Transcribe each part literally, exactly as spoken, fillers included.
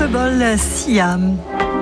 Unstoppable, Siam.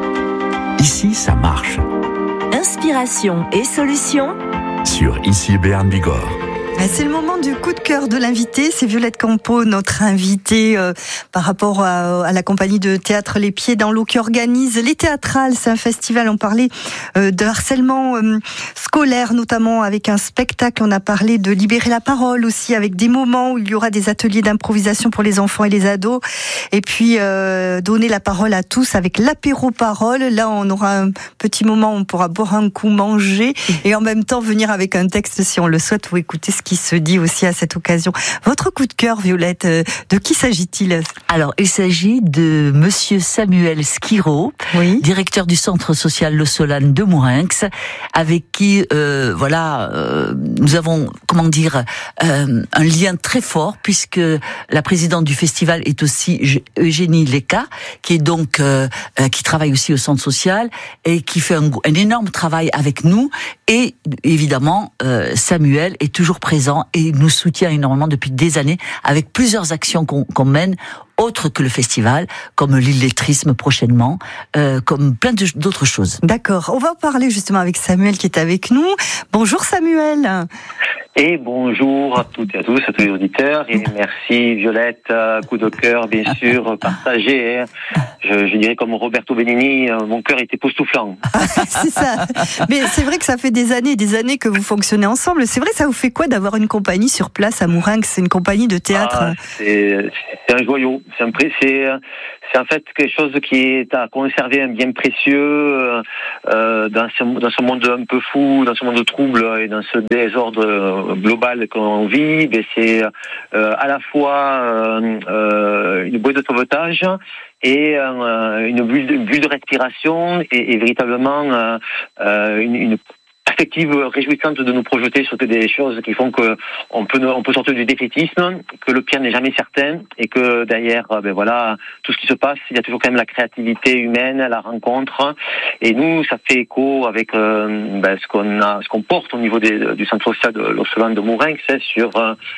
Ici, ça marche. Inspiration et solutions Sur Ici Béarn Bigorre. C'est le moment du coup de cœur de l'invité. C'est Violette Campo, notre invitée euh, par rapport à, à la compagnie de théâtre Les Pieds dans l'eau qui organise les théâtrales. C'est un festival. On parlait euh, de harcèlement euh, scolaire, notamment avec un spectacle. On a parlé de libérer la parole aussi, avec des moments où il y aura des ateliers d'improvisation pour les enfants et les ados. Et puis euh, donner la parole à tous avec l'apéro parole. Là, on aura un petit moment où on pourra boire un coup, manger et en même temps venir avec un texte si on le souhaite ou écouter ce qui se dit aussi à cette occasion. Votre coup de cœur, Violette, de qui s'agit-il ? Alors, il s'agit de Monsieur Samuel Skiro, Oui. directeur du centre social Le Solane de Mourinx, avec qui, euh, voilà, euh, nous avons, comment dire, euh, un lien très fort, puisque la présidente du festival est aussi Eugénie Leca, qui est donc, euh, euh, qui travaille aussi au centre social et qui fait un, un énorme travail avec nous. Et évidemment, euh, Samuel est toujours présent et nous soutient énormément depuis des années avec plusieurs actions qu'on, qu'on mène autres que le festival, comme l'illettrisme prochainement, euh, comme plein de, d'autres choses. D'accord. On va parler justement avec Samuel qui est avec nous. Bonjour Samuel. Et bonjour à toutes et à tous, à tous les auditeurs. Et merci Violette, coup de cœur bien sûr, partagé. Je, je dirais comme Roberto Benigni, mon cœur était époustouflant. C'est ça. Mais c'est vrai que ça fait des années et des années que vous fonctionnez ensemble. C'est vrai, ça vous fait quoi d'avoir une compagnie sur place à Mourinx ? C'est une compagnie de théâtre. Ah, c'est, c'est un joyau. C'est, un, c'est, c'est en fait quelque chose qui est à conserver, un bien précieux euh, dans, ce, dans ce monde un peu fou, dans ce monde trouble et dans ce désordre global qu'on vit. Mais c'est euh, à la fois euh, euh, une bouée de sauvetage et euh, une, bulle, une bulle de respiration et, et véritablement euh, euh, une, une perspective réjouissante de nous projeter sur des choses qui font que on peut on peut sortir du défaitisme, que le pire n'est jamais certain et que derrière ben voilà tout ce qui se passe, il y a toujours quand même la créativité humaine, la rencontre. Et nous, ça fait écho avec euh, ben, ce qu'on a, ce qu'on porte au niveau des, du centre social de Le Solane de Mourinx, c'est sur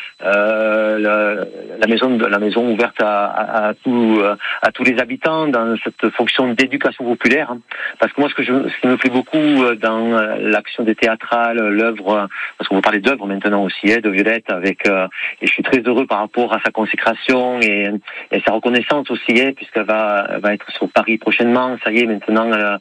euh, la, la maison de la maison ouverte à, à, à, tout, à tous les habitants dans cette fonction d'éducation populaire. Parce que moi, ce que je, ce qui me plaît beaucoup dans l'action des théâtrales, l'œuvre, parce qu'on va parler d'œuvre maintenant aussi, hein, de Violette, avec, euh, et je suis très heureux par rapport à sa consécration et, et sa reconnaissance aussi, hein, puisqu'elle va, elle va être sur Paris prochainement. Ça y est, maintenant, elle,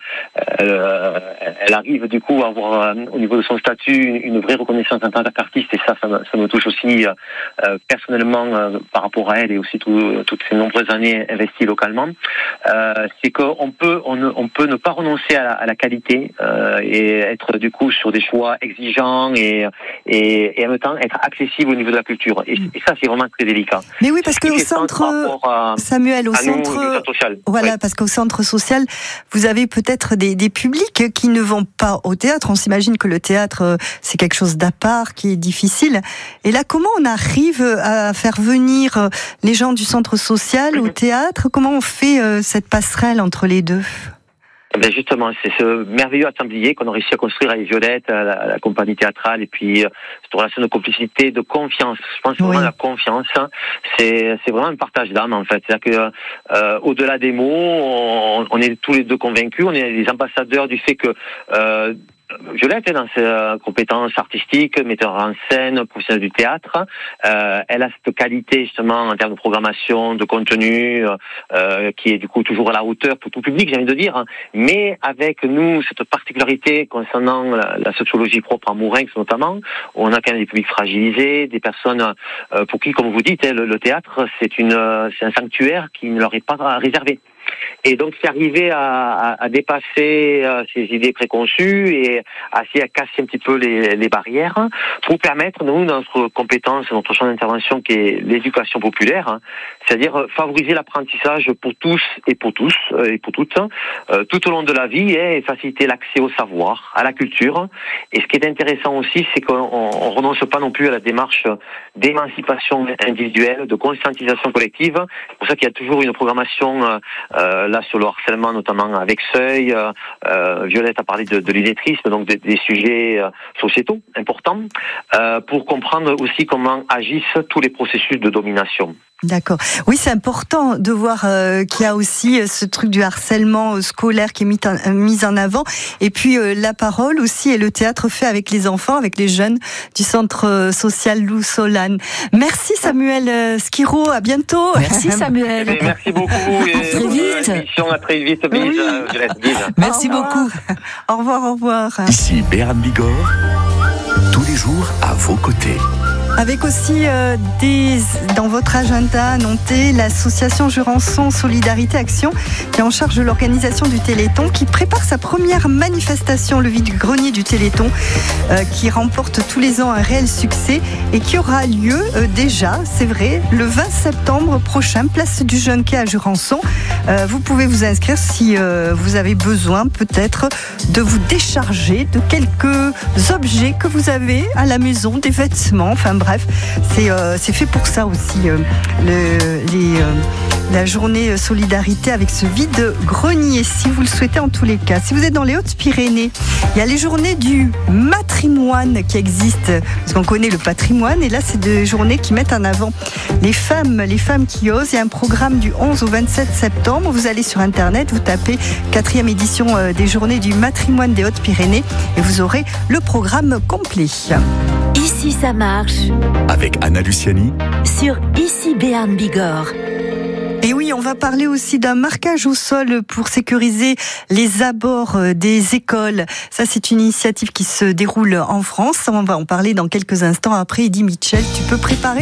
elle, elle arrive du coup à avoir, au niveau de son statut, une, une vraie reconnaissance en tant qu'artiste, et ça, ça me, ça me touche aussi euh, personnellement euh, par rapport à elle et aussi tout, toutes ces nombreuses années investies localement. Euh, c'est qu'on peut, on, ne, on peut ne pas renoncer à la, à la qualité euh, et être du coup sur des choix exigeants et, et, et en même temps être accessible au niveau de la culture. Et, et ça, c'est vraiment très délicat. Mais oui, parce qu'au centre, à, Samuel, au centre, nous, centre social. Voilà, oui. Parce qu'au centre social, vous avez peut-être des, des publics qui ne vont pas au théâtre. On s'imagine que le théâtre, c'est quelque chose d'à part, qui est difficile. Et là, comment on arrive à faire venir les gens du centre social au théâtre ? Comment on fait cette passerelle entre les deux ? Ben justement, c'est ce merveilleux atelier qu'on a réussi à construire avec Violette, la, la compagnie théâtrale, et puis euh, cette relation de complicité, de confiance. Je pense que oui. Vraiment la confiance, c'est c'est vraiment un partage d'âme en fait. C'est-à-dire que euh, au-delà des mots, on, on est tous les deux convaincus, on est les ambassadeurs du fait que euh, Violette est dans ses compétences artistiques, metteur en scène, professionnelle du théâtre. Euh, elle a cette qualité justement en termes de programmation, de contenu, euh, qui est du coup toujours à la hauteur pour tout public, j'ai envie de dire. Mais avec nous, cette particularité concernant la, la sociologie propre à Mourinx notamment, on a quand même des publics fragilisés, des personnes euh, pour qui, comme vous dites, le, le théâtre c'est une, c'est un sanctuaire qui ne leur est pas réservé. Et donc, c'est arrivé à, à, à dépasser euh, ces idées préconçues et à essayer à casser un petit peu les, les barrières pour permettre, nous, notre compétence, notre champ d'intervention qui est l'éducation populaire, hein, c'est-à-dire favoriser l'apprentissage pour tous et pour tous euh, et pour toutes, euh, tout au long de la vie hein, et faciliter l'accès au savoir, à la culture. Et ce qui est intéressant aussi, c'est qu'on ne renonce pas non plus à la démarche d'émancipation individuelle, de conscientisation collective. C'est pour ça qu'il y a toujours une programmation euh, Euh, là sur le harcèlement notamment avec Seuil, euh, euh, Violette a parlé de, de l'illettrisme, donc des, des sujets euh, sociétaux importants, euh, pour comprendre aussi comment agissent tous les processus de domination. D'accord. Oui, c'est important de voir euh, qu'il y a aussi ce truc du harcèlement scolaire qui est mis en, mis en avant. Et puis euh, la parole aussi et le théâtre fait avec les enfants, avec les jeunes du centre social Lou Solane. Merci Samuel Skiro, à bientôt. Merci Samuel. Eh bien, merci beaucoup. À très vite. À très vite, Bise. Oui. Je laisse Bise. Merci Au revoir. beaucoup. Au revoir, au revoir. Ici Béran Bigorre, tous les jours à vos côtés. Avec aussi euh, des, dans votre agenda, notez l'association Jurançon Solidarité Action qui est en charge de l'organisation du Téléthon, qui prépare sa première manifestation, le vide-grenier du Téléthon, euh, qui remporte tous les ans un réel succès et qui aura lieu euh, déjà, c'est vrai, le vingt septembre prochain, place du Jeune Quai à Jurançon. Euh, vous pouvez vous inscrire si euh, vous avez besoin peut-être de vous décharger de quelques objets que vous avez à la maison, des vêtements, enfin bref. Bref, c'est, euh, c'est fait pour ça aussi, euh, le, les, euh, la journée solidarité avec ce vide-grenier, si vous le souhaitez en tous les cas. Si vous êtes dans les Hautes-Pyrénées, il y a les journées du matrimoine qui existent, parce qu'on connaît le patrimoine, et là c'est des journées qui mettent en avant les femmes, les femmes qui osent. Il y a un programme du onze au vingt-sept septembre, vous allez sur internet, vous tapez quatrième édition des journées du matrimoine des Hautes-Pyrénées, et vous aurez le programme complet. Ici ça marche. Avec Anna Luciani. Sur Ici Béarn Bigorre. Et oui, on va parler aussi d'un marquage au sol pour sécuriser les abords des écoles. Ça, c'est une initiative qui se déroule en France. On va en parler dans quelques instants après Eddie Mitchell. Tu peux préparer